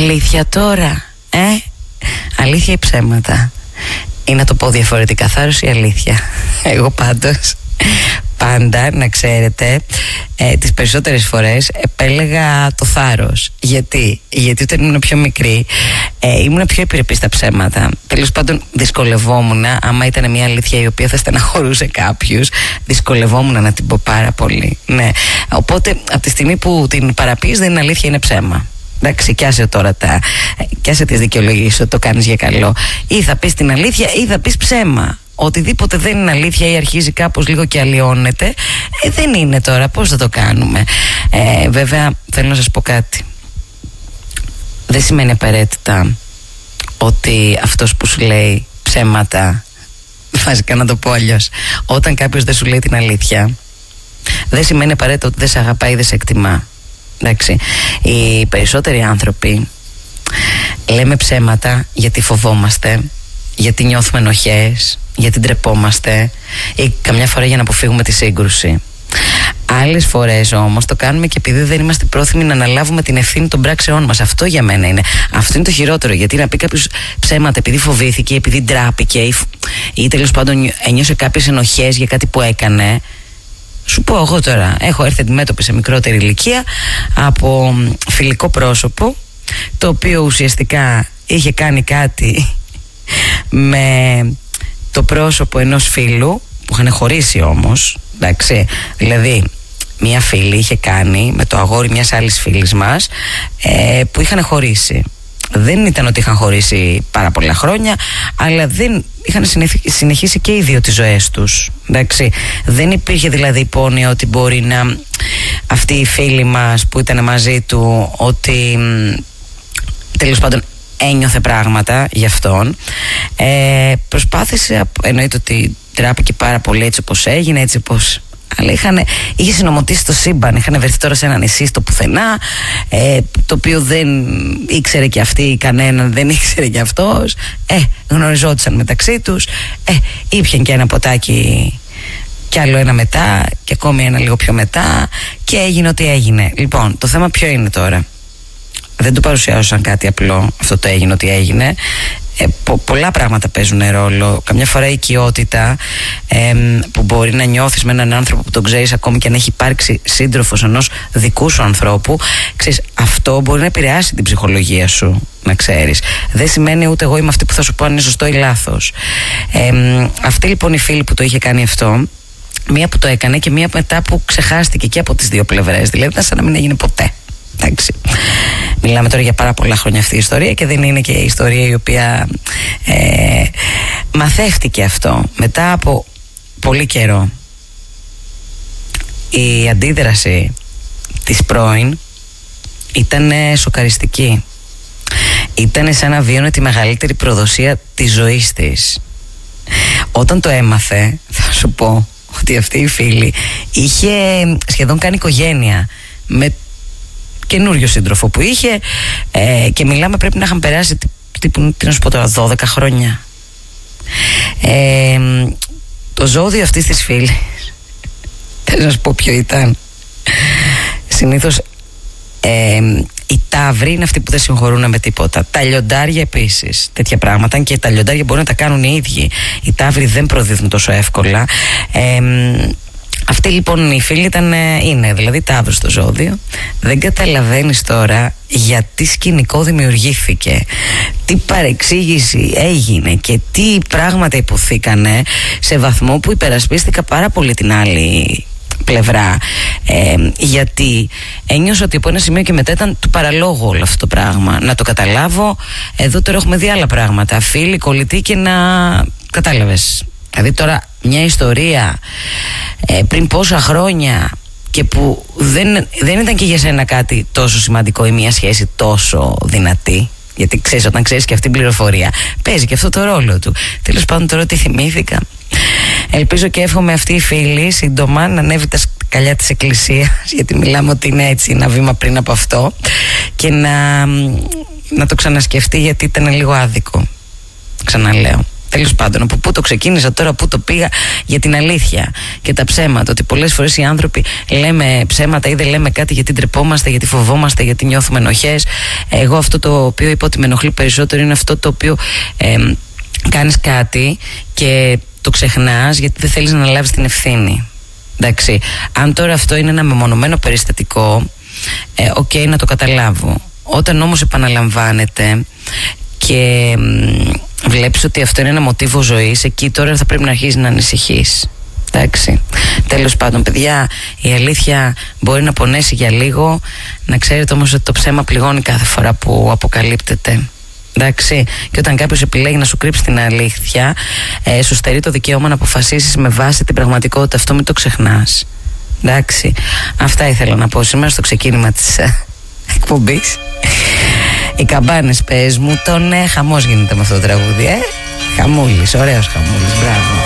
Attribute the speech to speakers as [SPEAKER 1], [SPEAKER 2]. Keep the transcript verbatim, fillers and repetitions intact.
[SPEAKER 1] Αλήθεια τώρα, ε? Αλήθεια ή ψέματα? Ή να το πω διαφορετικά, θάρρος ή αλήθεια? Εγώ πάντως πάντα, να ξέρετε, ε, τις περισσότερες φορές επέλεγα το θάρρος. Γιατί? Γιατί όταν ήμουν πιο μικρή ε, ήμουν πιο επιρρεπής στα ψέματα. Τέλος πάντων δυσκολευόμουν, άμα ήταν μια αλήθεια η οποία θα στεναχωρούσε κάποιους, δυσκολευόμουν να την πω πάρα πολύ. Ναι. Οπότε από τη στιγμή που την παραπείς δεν είναι αλήθεια, είναι ψέμα. Εντάξει, κι άσε τώρα τα, κι άσε τις δικαιολογίες ότι το κάνεις για καλό. Ή θα πεις την αλήθεια ή θα πεις ψέμα. Οτιδήποτε δεν είναι αλήθεια ή αρχίζει κάπως λίγο και αλλοιώνεται, ε, δεν είναι τώρα. Πώς θα το κάνουμε? Ε, βέβαια θέλω να σας πω κάτι. Δεν σημαίνει απαραίτητα ότι αυτός που σου λέει ψέματα, βασικά να το πω αλλιώς, όταν κάποιος δεν σου λέει την αλήθεια, δεν σημαίνει απαραίτητα ότι δεν σε αγαπάει ή δεν σε εκτιμά. Εντάξει, οι περισσότεροι άνθρωποι λέμε ψέματα γιατί φοβόμαστε, γιατί νιώθουμε ενοχές, γιατί ντρεπόμαστε ή καμιά φορά για να αποφύγουμε τη σύγκρουση. Άλλες φορές όμως το κάνουμε και επειδή δεν είμαστε πρόθυμοι να αναλάβουμε την ευθύνη των πράξεών μας. Αυτό για μένα είναι. Αυτό είναι το χειρότερο. Γιατί να πει κάποιος ψέματα επειδή φοβήθηκε, επειδή ντράπηκε ή, ή τέλος πάντων ένιωσε κάποιες ενοχές για κάτι που έκανε. Σου πω εγώ τώρα, έχω έρθει αντιμέτωπη σε μικρότερη ηλικία από φιλικό πρόσωπο, το οποίο ουσιαστικά είχε κάνει κάτι με το πρόσωπο ενός φίλου που είχαν χωρίσει όμως, εντάξει, δηλαδή μια φίλη είχε κάνει με το αγόρι μιας άλλης φίλης μας ε, που είχαν χωρίσει. Δεν ήταν ότι είχαν χωρίσει πάρα πολλά χρόνια, αλλά δεν είχαν συνεχίσει και οι δύο τις ζωές τους. Εντάξει. Δεν υπήρχε δηλαδή υπόνοια ότι μπορεί να αυτή η φίλη μας που ήταν μαζί του, ότι τέλος πάντων ένιωθε πράγματα γι' αυτόν. Ε, προσπάθησε, εννοείται ότι τράπηκε πάρα πολύ έτσι όπως έγινε, έτσι όπως... Αλλά είχαν, είχε συνομωτήσει το σύμπαν, είχαν βρεθεί τώρα σε ένα νησί στο πουθενά, ε, το οποίο δεν ήξερε και αυτή κανέναν, δεν ήξερε και αυτός. Ε, γνωριζόντουσαν μεταξύ τους, ε, ήπιαν και ένα ποτάκι κι άλλο ένα μετά και ακόμη ένα λίγο πιο μετά και έγινε ό,τι έγινε. Λοιπόν, το θέμα ποιο είναι τώρα? Δεν το παρουσιάζω σαν κάτι απλό, αυτό το έγινε ό,τι έγινε. Ε, πο, πολλά πράγματα παίζουν ρόλο. Καμιά φορά η οικειότητα ε, που μπορεί να νιώθεις με έναν άνθρωπο που τον ξέρεις, ακόμη και αν έχει υπάρξει σύντροφος ενός δικού σου ανθρώπου, ξέρεις, αυτό μπορεί να επηρεάσει την ψυχολογία σου, να ξέρεις. Δεν σημαίνει ούτε εγώ είμαι αυτή που θα σου πω αν είναι σωστό ή λάθος. Ε, αυτή λοιπόν η φίλη που το είχε κάνει αυτό, μία που το έκανε και μία μετά που ξεχάστηκε και από τις δύο πλευρές, δηλαδή ήταν σαν να μην έγινε ποτέ. Εντάξει. Μιλάμε τώρα για πάρα πολλά χρόνια αυτή η ιστορία και δεν είναι και η ιστορία η οποία ε, μαθεύτηκε αυτό μετά από πολύ καιρό. Η αντίδραση της πρώην ήταν σοκαριστική. Ήταν σαν να βίωνε τη μεγαλύτερη προδοσία της ζωής της. Όταν το έμαθε, θα σου πω ότι αυτή η φίλη είχε σχεδόν κάνει οικογένεια με καινούριο σύντροφο που είχε, ε, και μιλάμε πρέπει να είχαν περάσει τύπου, τι να σου πω τώρα, δώδεκα χρόνια. Ε, το ζώδιο αυτής της φίλης, θέλω να σου πω ποιο ήταν. Συνήθως ε, οι ταύροι είναι αυτοί που δεν συγχωρούν με τίποτα. Τα λιοντάρια επίσης τέτοια πράγματα, και τα λιοντάρια μπορούν να τα κάνουν οι ίδιοι. Οι ταύροι δεν προδίδουν τόσο εύκολα. ε, Αυτή λοιπόν η φίλη ήταν, είναι δηλαδή ταύρος στο ζώδιο. Δεν καταλαβαίνεις τώρα γιατί σκηνικό δημιουργήθηκε, τι παρεξήγηση έγινε και τι πράγματα υποθήκανε, σε βαθμό που υπερασπίστηκα πάρα πολύ την άλλη πλευρά, ε, γιατί ένιωσα ότι από ένα σημείο και μετά ήταν του παραλόγου όλο αυτό το πράγμα. Να το καταλάβω, εδώ τώρα έχουμε δει άλλα πράγματα, φίλοι, κολλητοί, και να κατάλαβες. Δηλαδή τώρα μια ιστορία ε, πριν πόσα χρόνια και που δεν, δεν ήταν και για σένα κάτι τόσο σημαντικό ή μια σχέση τόσο δυνατή, γιατί ξέρεις, όταν ξέρεις και αυτή την πληροφορία παίζει και αυτό το ρόλο του. Τέλος πάντων, τώρα τι θυμήθηκα. Ελπίζω και εύχομαι αυτή η φίλη σύντομα να ανέβει τα σκαλιά της εκκλησίας, γιατί μιλάμε ότι είναι έτσι ένα βήμα πριν από αυτό, και να, να το ξανασκεφτεί, γιατί ήταν λίγο άδικο, ξαναλέω. Τέλος πάντων, από πού το ξεκίνησα τώρα, πού το πήγα, για την αλήθεια και τα ψέματα. Ότι πολλές φορές οι άνθρωποι λέμε ψέματα ή δεν λέμε κάτι γιατί ντρεπόμαστε, γιατί φοβόμαστε, γιατί νιώθουμε ενοχές. Εγώ αυτό το οποίο είπα ότι με ενοχλεί περισσότερο είναι αυτό το οποίο ε, κάνεις κάτι και το ξεχνάς γιατί δεν θέλεις να αναλάβεις την ευθύνη. Εντάξει. Αν τώρα αυτό είναι ένα μεμονωμένο περιστατικό, ε, οκ, okay, να το καταλάβω. Όταν όμως επαναλαμβάνεται και μ, βλέπεις ότι αυτό είναι ένα μοτίβο ζωής, εκεί τώρα θα πρέπει να αρχίσεις να ανησυχείς. Εντάξει. Τέλος πάντων, παιδιά, η αλήθεια μπορεί να πονέσει για λίγο. Να ξέρετε όμως ότι το ψέμα πληγώνει κάθε φορά που αποκαλύπτεται. Εντάξει. Και όταν κάποιος επιλέγει να σου κρύψει την αλήθεια, ε, σου στερεί το δικαίωμα να αποφασίσεις με βάση την πραγματικότητα. Αυτό μην το ξεχνάς. Εντάξει. Αυτά ήθελα να πω σήμερα στο ξεκίνημα της ε, εκπομπής. Οι καμπάνες, πες μου, τον ε, χαμός γίνεται με αυτό το τραγούδι, ε. Χαμούλης, ωραίος χαμούλης, μπράβο.